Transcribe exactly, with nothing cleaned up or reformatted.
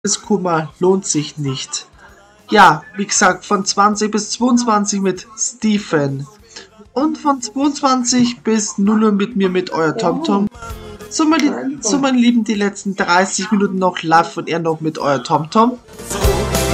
Kummer lohnt sich nicht. Ja, wie gesagt, von zwanzig bis zweiundzwanzig mit Stephen. Und von zweiundzwanzig bis null Uhr mit mir mit euer TomTom. So, mein, so, mein Lieben, die letzten dreißig Minuten noch live und er noch mit euer TomTom.